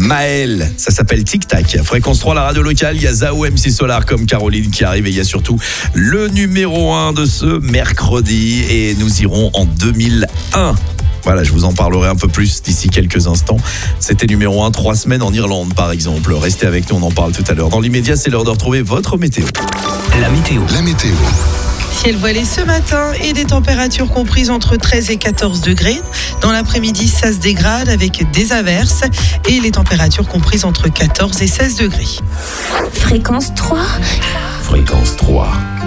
Maël, ça s'appelle Tic Tac. Fréquence 3, la radio locale, il y a Zao, MC Solar comme Caroline qui arrive et il y a surtout le numéro 1 de ce mercredi et nous irons en 2001. Voilà, je vous en parlerai un peu plus d'ici quelques instants. C'était numéro 1, 3 semaines en Irlande par exemple. Restez avec nous, on en parle tout à l'heure. Dans l'immédiat, c'est l'heure de retrouver votre météo. La météo. Ciel voilé ce matin et des températures comprises entre 13 et 14 degrés. Dans l'après-midi, ça se dégrade avec des averses et les températures comprises entre 14 et 16 degrés. Fréquence 3. Fréquence 3.